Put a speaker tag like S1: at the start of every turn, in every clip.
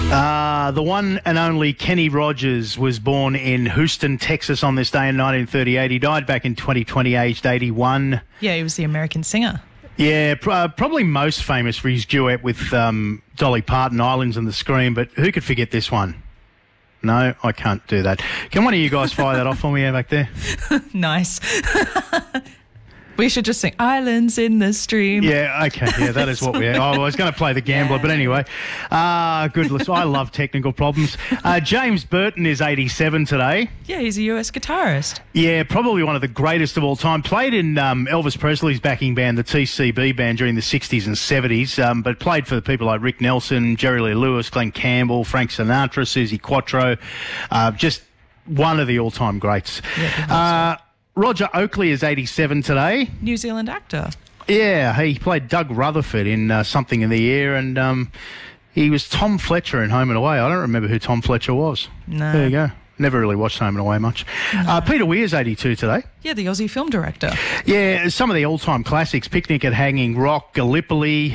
S1: The one and only Kenny Rogers was born in Houston, Texas on this day in 1938. He died back in 2020, aged 81.
S2: Yeah, he was the American singer.
S1: Yeah, probably most famous for his duet with Dolly Parton, Islands in the Scream, but who could forget this one? No, I can't do that. Can one of you guys fire that off for me back there?
S2: Nice. We should just sing Islands in the Stream.
S1: Yeah, okay. Yeah, that is what we... I was going to play the gambler, but anyway. Good. Listen, I love technical problems. James Burton is 87 today.
S2: Yeah, he's a US guitarist.
S1: Yeah, probably one of the greatest of all time. Played in Elvis Presley's backing band, the TCB band, during the 60s and 70s, but played for people like Rick Nelson, Jerry Lee Lewis, Glenn Campbell, Frank Sinatra, Susie Quattro. Just one of the all-time greats. Yeah, Roger Oakley is 87 today.
S2: New Zealand actor.
S1: Yeah, he played Doug Rutherford in Something in the Air, and he was Tom Fletcher in Home and Away. I don't remember who Tom Fletcher was.
S2: No.
S1: There you go. Never really watched Home and Away much. No. Peter Weir's 82 today.
S2: Yeah, the Aussie film director.
S1: Yeah, some of the all-time classics, Picnic at Hanging Rock, Gallipoli,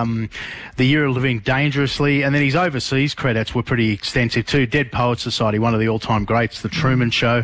S1: The Year of Living Dangerously, and then his overseas credits were pretty extensive too. Dead Poets Society, one of the all-time greats, The Truman Show,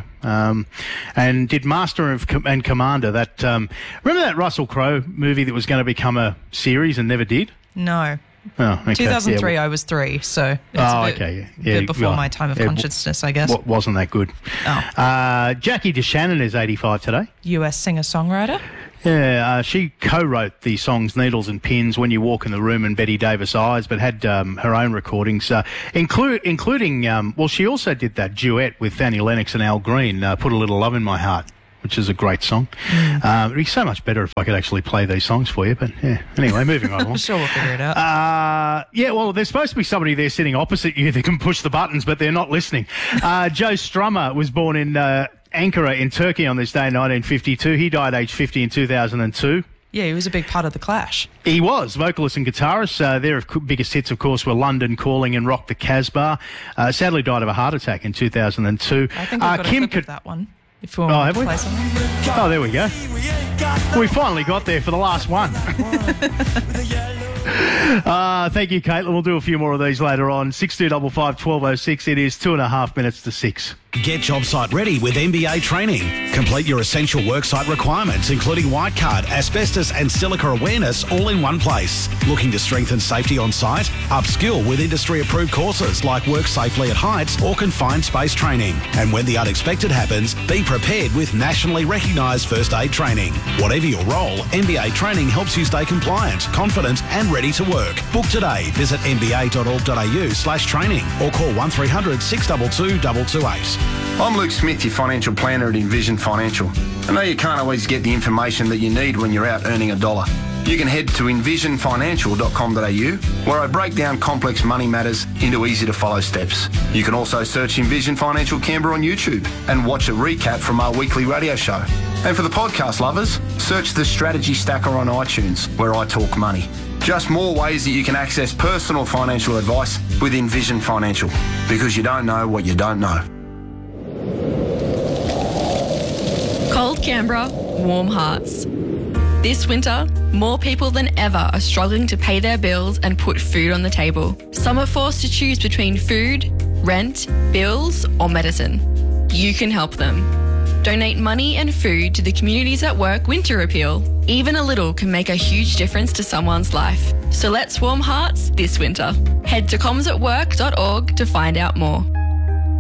S1: and did Master and Commander. That remember that Russell Crowe movie that was going to become a series and never did?
S2: No.
S1: Oh, okay.
S2: 2003,
S1: yeah,
S2: I was 3, so it's
S1: okay.
S2: bit before my time of consciousness, I guess.
S1: Wasn't that good.
S2: Oh.
S1: Jackie DeShannon is 85 today.
S2: US singer-songwriter.
S1: Yeah, she co-wrote the songs Needles and Pins, When You Walk in the Room and Betty Davis Eyes, but had her own recordings, including, well, she also did that duet with Annie Lennox and Al Green, Put a Little Love in My Heart, which is a great song. It'd be so much better if I could actually play these songs for you, but yeah. Anyway, moving on.
S2: I'm sure we'll figure it out.
S1: Yeah, well, there's supposed to be somebody there sitting opposite you that can push the buttons, but they're not listening. Joe Strummer was born in Ankara in Turkey on this day in 1952. He died aged 50 in 2002.
S2: Yeah, he was a big part of The Clash.
S1: He was, vocalist and guitarist. Their biggest hits, of course, were London Calling and Rock the Casbah. Sadly died of a heart attack in 2002.
S2: I think I've got a clip of that one. If you want to play something.
S1: Oh, there we go. We finally got there for the last one. Thank you, Caitlin. We'll do a few more of these later on. 6255 1206. It is 2.5 minutes to 6.
S3: Get job site ready with MBA training. Complete your essential worksite requirements, including white card, asbestos and silica awareness, all in one place. Looking to strengthen safety on site? Upskill with industry-approved courses like Work Safely at Heights or Confined Space training. And when the unexpected happens, be prepared with nationally recognised first aid training. Whatever your role, MBA training helps you stay compliant, confident and ready to work. Book today. Visit mba.org.au/training or call 1300 622 228.
S4: I'm Luke Smith, your financial planner at Envision Financial. I know you can't always get the information that you need when you're out earning $1. You can head to envisionfinancial.com.au, where I break down complex money matters into easy-to-follow steps. You can also search Envision Financial Canberra on YouTube and watch a recap from our weekly radio show. And for the podcast lovers, search the Strategy Stacker on iTunes, where I talk money. Just more ways that you can access personal financial advice with Envision Financial, because you don't know what you don't know.
S5: Cold Canberra, warm hearts. This winter, more people than ever are struggling to pay their bills and put food on the table. Some are forced to choose between food, rent, bills, or medicine. You can help them. Donate money and food to the Communities at Work Winter Appeal. Even a little can make a huge difference to someone's life. So let's warm hearts this winter. Head to commsatwork.org to find out more.